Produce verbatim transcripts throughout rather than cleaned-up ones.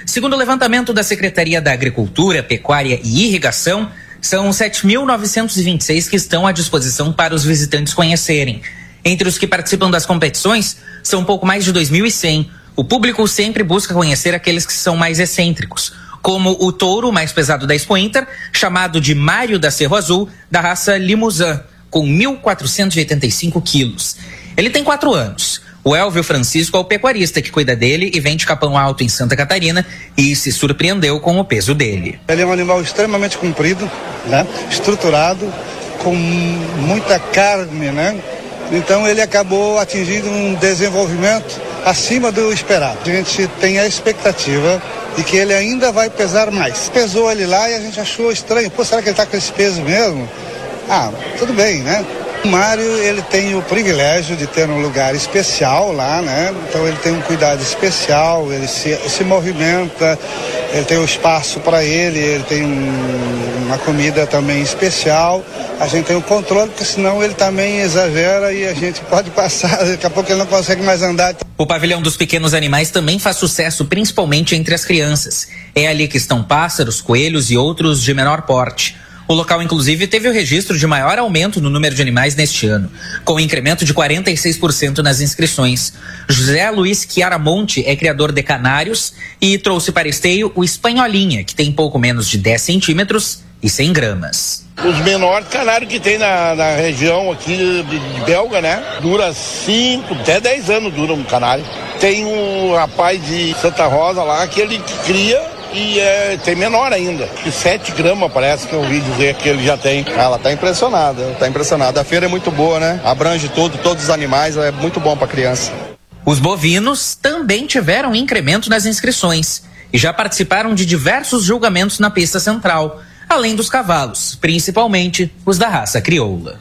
Segundo o levantamento da Secretaria da Agricultura, Pecuária e Irrigação, são sete mil novecentos e vinte e seis que estão à disposição para os visitantes conhecerem. Entre os que participam das competições, são um pouco mais de dois mil e cem. O público sempre busca conhecer aqueles que são mais excêntricos, como o touro mais pesado da Expo Inter, chamado de Mário da Cerro Azul, da raça Limousin, com mil quatrocentos e oitenta e cinco quilos. Ele tem quatro anos. O Elvio Francisco é o pecuarista que cuida dele e vende Capão Alto em Santa Catarina e se surpreendeu com o peso dele. Ele é um animal extremamente comprido, né? Estruturado, com muita carne, né? Então ele acabou atingindo um desenvolvimento acima do esperado. A gente tem a expectativa de que ele ainda vai pesar mais. Pesou ele lá e a gente achou estranho. Pô, será que ele está com esse peso mesmo? Ah, tudo bem, né? O Mário, ele tem o privilégio de ter um lugar especial lá, né? Então ele tem um cuidado especial, ele se, se movimenta, ele tem um espaço para ele, ele tem um, uma comida também especial. A gente tem um controle, porque senão ele também exagera e a gente pode passar, daqui a pouco ele não consegue mais andar. O pavilhão dos pequenos animais também faz sucesso, principalmente entre as crianças. É ali que estão pássaros, coelhos e outros de menor porte. O local, inclusive, teve o registro de maior aumento no número de animais neste ano, com um incremento de quarenta e seis por cento nas inscrições. José Luiz Chiaramonte é criador de canários e trouxe para esteio o Espanholinha, que tem pouco menos de dez centímetros e cem gramas. Os menores canários que tem na, na região aqui de, de Belga, né? Dura cinco, até dez anos dura um canário. Tem um rapaz de Santa Rosa lá que ele cria e é, tem menor ainda. De sete gramas parece que eu ouvi dizer que ele já tem. Ela tá impressionada, tá impressionada. A feira é muito boa, né? Abrange tudo, todos os animais, é muito bom para criança. Os bovinos também tiveram incremento nas inscrições e já participaram de diversos julgamentos na pista central, além dos cavalos, principalmente os da raça crioula.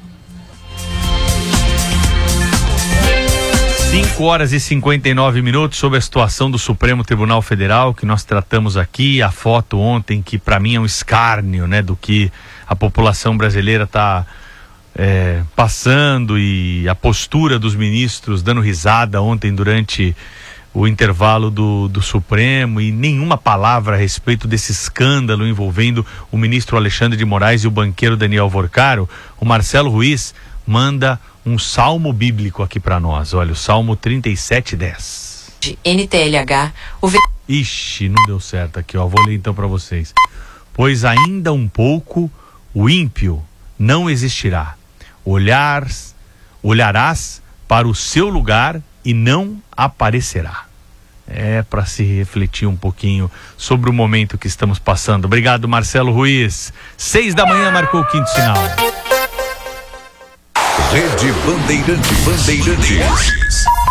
cinco horas e cinquenta e nove minutos sobre a situação do Supremo Tribunal Federal que nós tratamos aqui, a foto ontem que para mim é um escárnio, né, do que a população brasileira está é, passando e a postura dos ministros dando risada ontem durante o intervalo do, do Supremo e nenhuma palavra a respeito desse escândalo envolvendo o ministro Alexandre de Moraes e o banqueiro Daniel Vorcaro. O Marcelo Ruiz manda um salmo bíblico aqui para nós. Olha, o Salmo trinta e sete, dez. N T L H. O ve... Ixi, não deu certo aqui, ó. Vou ler então para vocês. Pois ainda um pouco o ímpio não existirá. Olhar, olharás para o seu lugar e não aparecerá. É para se refletir um pouquinho sobre o momento que estamos passando. Obrigado, Marcelo Ruiz. Seis da manhã marcou o quinto sinal. Rede Bandeirantes. Bandeirantes.